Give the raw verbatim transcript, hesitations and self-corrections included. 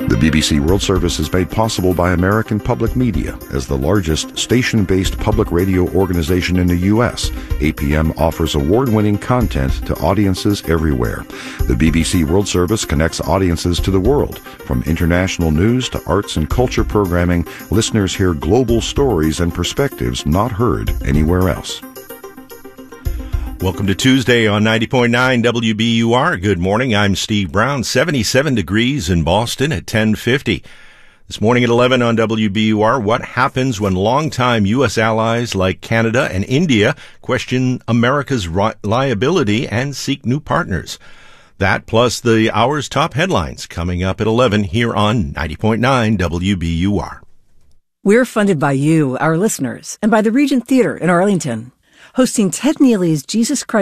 The B B C World Service is made possible by American Public Media. As the largest station-based public radio organization in the U S, A P M offers award-winning content to audiences everywhere. The B B C World Service connects audiences to the world. From international news to arts and culture programming, listeners hear global stories and perspectives not heard anywhere else. Welcome to Tuesday on ninety point nine W B U R. Good morning. I'm Steve Brown. seventy-seven degrees in Boston at ten fifty. This morning at eleven on W B U R, what happens when longtime U S allies like Canada and India question America's liability and seek new partners? That plus the hour's top headlines coming up at eleven here on ninety point nine W B U R. We're funded by you, our listeners, and by the Regent Theater in Arlington, hosting Ted Neely's Jesus Christ